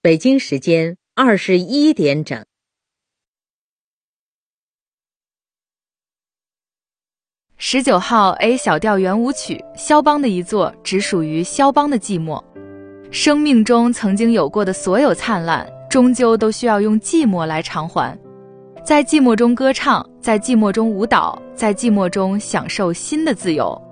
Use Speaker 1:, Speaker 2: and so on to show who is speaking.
Speaker 1: 北京时间21点整。
Speaker 2: 19号 A 小调圆舞曲，肖邦的一作，只属于肖邦的寂寞。生命中曾经有过的所有灿烂，终究都需要用寂寞来偿还。在寂寞中歌唱，在寂寞中舞蹈，在寂寞中享受新的自由。